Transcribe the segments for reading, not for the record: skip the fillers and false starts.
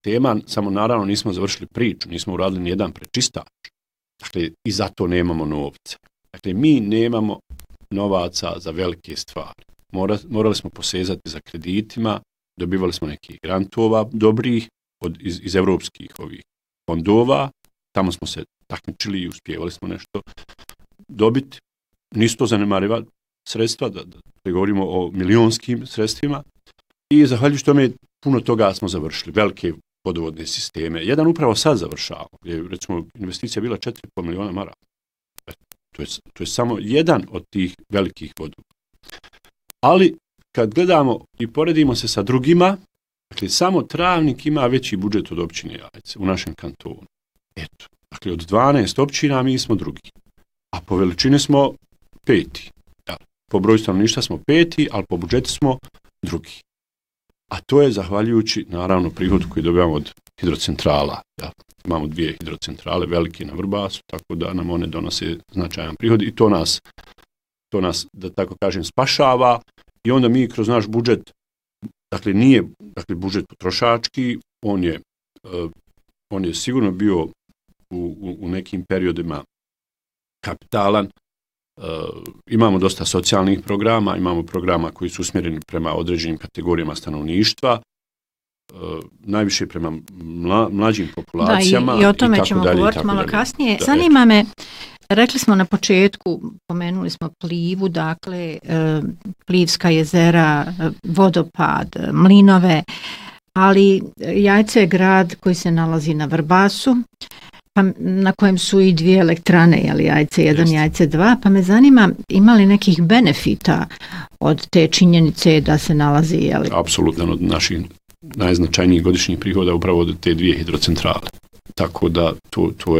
tema, samo naravno nismo završili priču, nismo uradili nijedan prečistač. Dakle, i zato nemamo novce. Dakle, mi nemamo novaca za velike stvari. Morali smo posezati za kreditima, dobivali smo nekih grantova dobrih iz evropskih ovih fondova, tamo smo se takmičili i uspjevali smo nešto dobiti. Nisu to zanemariva sredstva, da govorimo o milionskim sredstvima i zahvaljujući tome puno toga smo završili, velike vodovodne sisteme. Jedan upravo sad završao, je recimo investicija bila 4,5 miliona maraka. To je samo jedan od tih velikih vodovoda. Ali kad gledamo i poredimo se sa drugima, dakle samo Travnik ima veći budžet od općine Jajce u našem kantonu. Eto, dakle od 12 općina mi smo drugi, a po veličini smo peti. Po broju stanovništva smo peti, ali po budžetu smo drugi. A to je zahvaljujući, naravno, prihodu koji dobijamo od hidrocentrala. Ja. Imamo 2 hidrocentrale, velike na Vrbasu, tako da nam one donose značajan prihod i to nas, da tako kažem, spašava i onda mi kroz naš budžet, dakle nije budžet potrošački, on je sigurno bio u nekim periodima kapitalan. Imamo dosta socijalnih programa, imamo programa koji su usmjereni prema određenim kategorijama stanovništva, najviše prema mlađim populacijama. Da, i o tome ćemo govoriti malo kasnije. Zanima me, rekli smo na početku, pomenuli smo Plivu, dakle, Plivska jezera, vodopad, mlinove, ali Jajce je grad koji se nalazi na Vrbasu, na kojem su i 2 elektrane, Jajce 1 i Jajce 2, pa me zanima ima li nekih benefita od te činjenice da se nalazi... Apsolutno, od naših najznačajnijih godišnjih prihoda upravo od te 2 hidrocentrale. Tako da to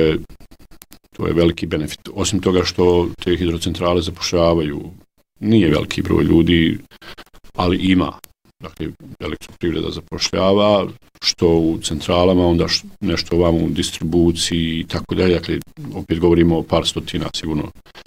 je veliki benefit. Osim toga što te hidrocentrale zapošljavaju, nije veliki broj ljudi, ali ima. Dakle, elektroprivreda zapošljava, što u centralama, onda nešto ovamo u distribuciji i tako dalje. Dakle, opet govorimo o par stotina sigurno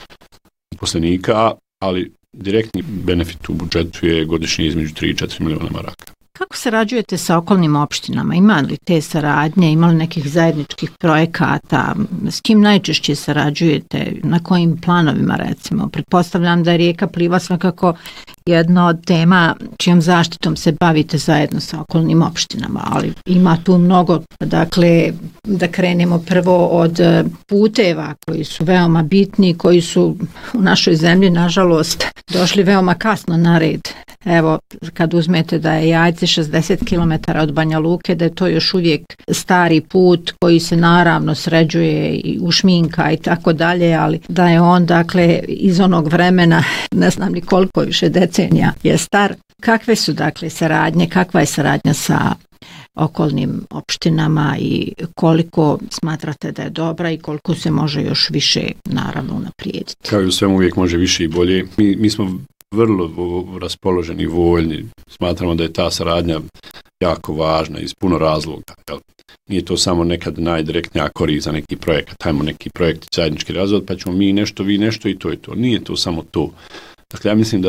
uposlenika, ali direktni benefit u budžetu je godišnje između 3 i 4 miliona maraka. Kako sarađujete sa okolnim opštinama? Ima li te saradnje? Ima li nekih zajedničkih projekata? S kim najčešće sarađujete? Na kojim planovima, recimo? Pretpostavljam da je rijeka Pliva svakako jedna od tema čijom zaštitom se bavite zajedno sa okolnim opštinama, ali ima tu mnogo. Dakle, da krenemo prvo od puteva koji su veoma bitni, koji su u našoj zemlji, nažalost, došli veoma kasno na red. Evo, kad uzmete da je Jajce 60 km od Banja Luke, da je to još uvijek stari put koji se naravno sređuje i ušminka i tako dalje, ali da je on, dakle, iz onog vremena, ne znam ni koliko više decenija je star. Kakve su, dakle, saradnje, kakva je saradnja sa okolnim opštinama i koliko smatrate da je dobra i koliko se može još više, naravno, unaprijediti? Kao i u svemu uvijek može više i bolje. Mi smo vrlo raspoloženi i voljni. Smatramo da je ta saradnja jako važna iz puno razloga. Nije to samo nekad najdirektnija korist za neki projekat. Hajmo neki projekt zajednički razvod, pa ćemo mi nešto, vi nešto i to je to. Nije to samo to. Dakle, ja mislim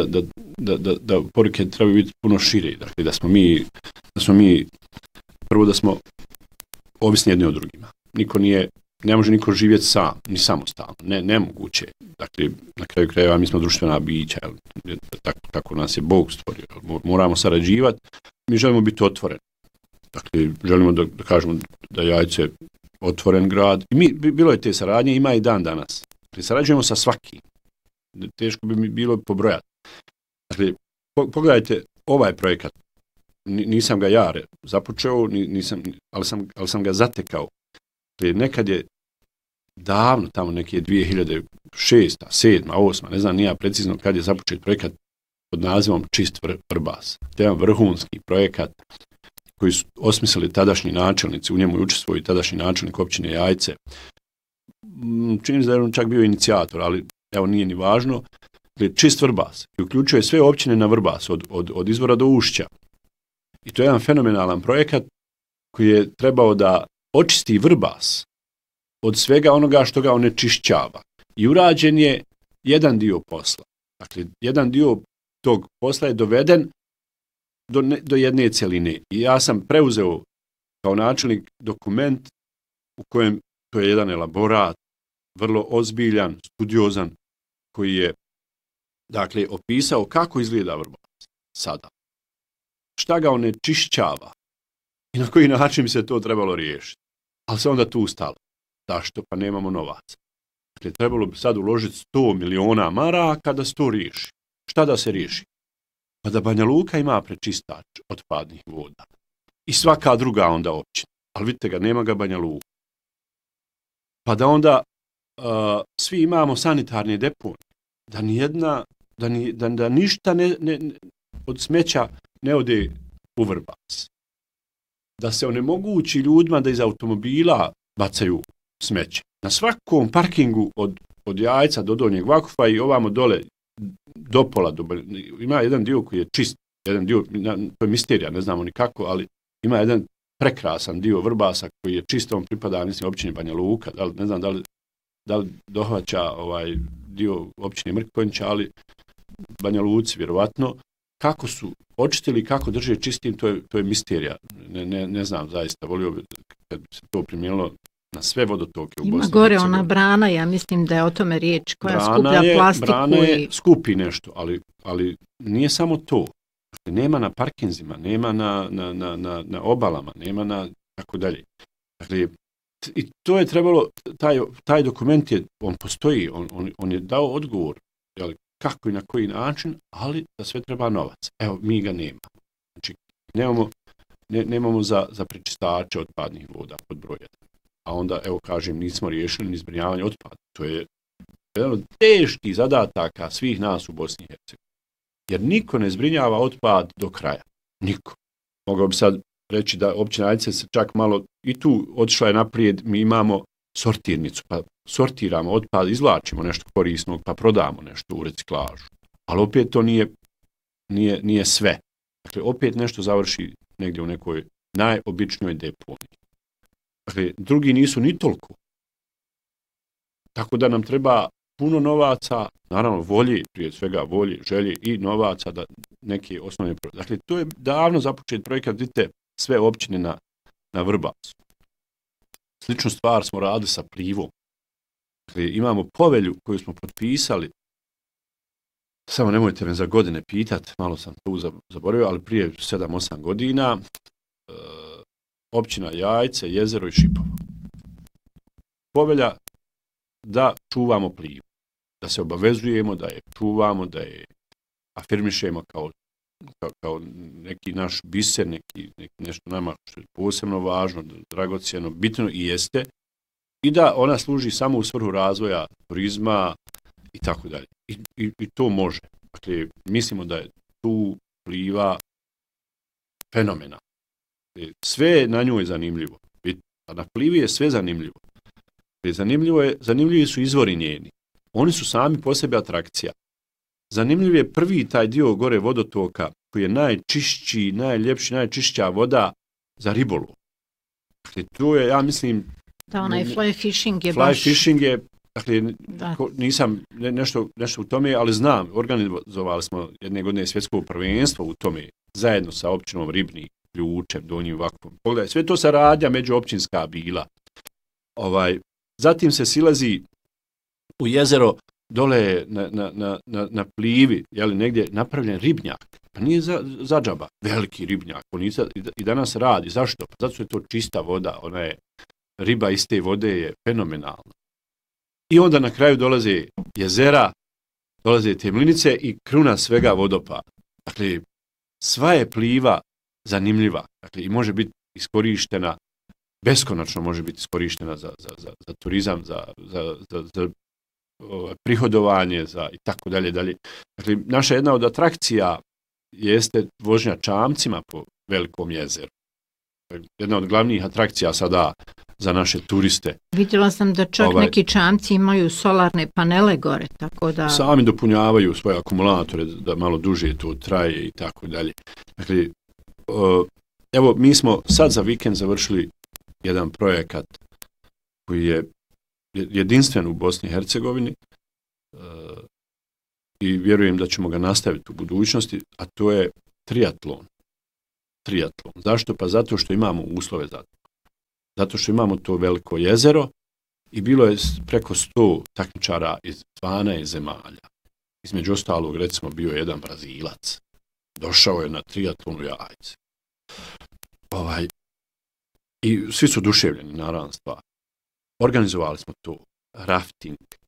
da poruke trebaju biti puno šire. Dakle, da smo mi prvo da smo ovisni jedni od drugima. Ne može niko živjeti sam, ni samostalno. Nemoguće. Dakle, na kraju krajeva mi smo društvena bića. Tako nas je Bog stvorio. Moramo sarađivati. Mi želimo biti otvoreni. Dakle, želimo da kažemo da Jajce je otvoren grad. I bilo je te saradnje, ima i dan danas. Dakle, sarađujemo sa svakim. Teško bi mi bilo pobrojati. Dakle, pogledajte ovaj projekat. Nisam ga ja započeo, ali sam ga zatekao. Nekad je davno, tamo neke 2006, 2007, 2008, ne znam nija precizno kad je započet projekat pod nazivom Čist Vrbas. To je jedan vrhunski projekat koji su osmislili tadašnji načelnici, u njemu je učestvovao i tadašnji načelnik općine Jajce. Čini se da je on čak bio inicijator, ali evo nije ni važno. Čist Vrbas i uključuje sve općine na Vrbas, od izvora do ušća. I to je jedan fenomenalan projekat koji je trebao da očisti Vrbas od svega onoga što ga onečišćava. I urađen je jedan dio posla. Dakle, jedan dio tog posla je doveden do jedne cjeline. I ja sam preuzeo kao načelnik dokument u kojem to je jedan elaborat, vrlo ozbiljan, studiozan, koji je dakle opisao kako izgleda Vrbas sada. Šta ga onečišćava i na koji način bi se to trebalo riješiti. Ali se onda tu ustalo. Zašto? Pa nemamo novaca. Dakle, trebalo bi sad uložiti 100 miliona maraka da se to riješi. Šta da se riješi? Pa da Banja Luka ima prečistač otpadnih voda. I svaka druga onda općina. Ali vidite ga, nema ga Banja Luka. Pa da onda svi imamo sanitarne deponije. Da nijedna, da ništa od smeća ne ode u Vrbas. Da se onemogući ljudima da iz automobila bacaju smeće. Na svakom parkingu od Jajca do Donjeg Vakufa i ovamo dole do pola. Ima jedan dio koji je čist, jedan dio, to je misterija, ne znamo ni kako, ali ima jedan prekrasan dio Vrbasa koji je čist, on pripada, mislim, općini Banja Luka, ne znam da li dohvaća dio općine Mrkonjića, ali Banja Luci, vjerovatno. Kako su očistili, kako drže čistim, to je misterija. Ne znam, zaista, volio bi kad bi se to primijenilo na sve vodotoke u Bosni i Hercegovini. Ima gore ona brana, ja mislim da je o tome riječ, koja skuplja plastiku. Brana je skupi nešto, ali nije samo to. Nema na parkinzima, nema na obalama, nema na tako dalje. Dakle, i to je trebalo, taj dokument on postoji, on je dao odgovor, jel, kako i na koji način, ali da sve treba novac. Evo, mi ga nemamo. Znači, nemamo za prečistače otpadnih voda pod broj 1. A onda, evo kažem, nismo riješili ni zbrinjavanje otpada. To je jedan od teških zadataka svih nas u Bosni i Hercegovini. Jer niko ne zbrinjava otpad do kraja. Niko. Mogao bi sad reći da općina Ajce se čak malo i tu otišla je naprijed, mi imamo sortirnicu, pa sortiramo otpad, izvlačimo nešto korisnog, pa prodamo nešto u reciklažu. Ali opet to nije sve. Dakle, opet nešto završi negdje u nekoj najobičnijoj deponiji. Dakle, drugi nisu ni toliko. Tako da nam treba puno novaca, naravno volje, prije svega volje, želje i novaca da neke osnovne projekte. Dakle, to je davno započet projekat, vidite, sve općine na Vrbasu. Sličnu stvar smo radili sa Plivom. Dakle, imamo povelju koju smo potpisali, samo nemojte me za godine pitati, malo sam tu zaboravio, ali prije 7-8 godina, općina Jajce, Jezero i Šipovo. Povelja da čuvamo Plivu, da se obavezujemo, da je čuvamo, da je afirmišemo kao neki naš biser, nešto nama što je posebno važno, dragocjeno, bitno i jeste, i da ona služi samo u svrhu razvoja turizma i tako dalje. I to može. Dakle, mislimo da je tu Pliva fenomena. Sve je na njoj zanimljivo. A na Plivi je sve zanimljivo. Zanimljivi su izvori njeni. Oni su sami po sebi atrakcija. Zanimljiv je prvi taj dio gore vodotoka koji je najčišći, najljepši, najčišća voda za ribolov. Dakle, to je, ja mislim... Da, onaj fly fishing je baš... Fly fishing je, dakle, nisam nešto u tome, ali znam, organizovali smo jedne godine svjetsko prvenstvo u tome, zajedno sa općinom Ribnik, Ključem, Donjim Vakufom. Pogledaj, sve to saradnja međuopćinska bila. Zatim se silazi u jezero, dole na Plivi, jeli, negdje napravljen ribnjak. Pa nije za džaba, veliki ribnjak. On i danas radi. Zašto? Pa zato što je to čista voda. Riba iz te vode je fenomenalna. I onda na kraju dolaze jezera, dolaze te mlinice i kruna svega vodopad. Dakle, sva je Pliva zanimljiva. Dakle, i može biti iskorištena, beskonačno može biti iskorištena za turizam, za prihodovanje i tako dalje. Dakle, naša jedna od atrakcija jeste vožnja čamcima po velikom jezeru. Jedna od glavnih atrakcija sada za naše turiste. Vidjela sam da čak neki čamci imaju solarne panele gore, tako da... Sami dopunjavaju svoje akumulatore da malo duže to traje i tako dalje. Dakle, evo, mi smo sad za vikend završili jedan projekat koji je jedinstven u Bosni i Hercegovini i vjerujem da ćemo ga nastaviti u budućnosti, a to je triatlon. Zašto? Pa zato što imamo uslove za to. zato što imamo to veliko jezero i bilo je preko 100 takmičara iz 12 zemalja. Između ostalog, recimo, bio je jedan Brazilac. Došao je na triatlon u Jajce. I svi su oduševljeni, naravno stvar. Organizovali smo to, rafting,